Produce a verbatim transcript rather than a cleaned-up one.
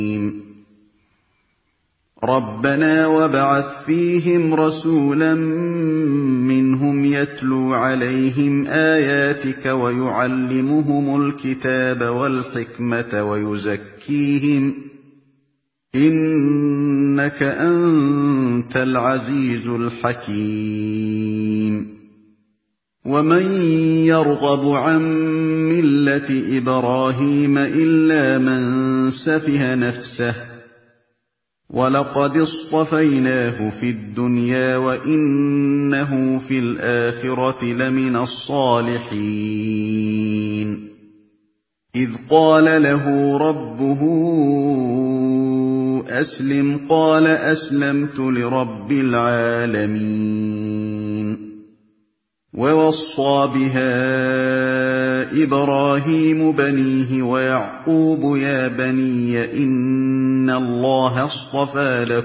رَبَّنَا وَابْعَثْ فِيهِمْ رَسُولًا مِّنْهُمْ يَتْلُو عَلَيْهِمْ آيَاتِكَ وَيُعَلِّمُهُمُ الْكِتَابَ وَالْحِكْمَةَ وَيُزَكِّيهِمْ ۚ إِنَّكَ أَنتَ الْعَزِيزُ الْحَكِيمُ وَمَن يَرْغَبُ عَن مِّلَّةِ إِبْرَاهِيمَ إِلَّا مَن سَفِهَ نَفْسَهُ ۚ وَلَقَدِ اصْطَفَيْنَاهُ فِي الدُّنْيَا وَإِنَّهُ فِي الْآخِرَةِ لَمِنَ الصَّالِحِينَ إِذْ قَالَ لَهُ رَبُّهُ أَسْلِمْ قَالَ أَسْلَمْتُ لِرَبِّ الْعَالَمِينَ وَوَصَّىٰ بِهَا إِبْرَاهِيمُ بَنِيهِ وَيَعْقُوبُ يَا بَنِيَّ إِنَّ اللَّهَ اصْطَفَىٰ لَكُمُ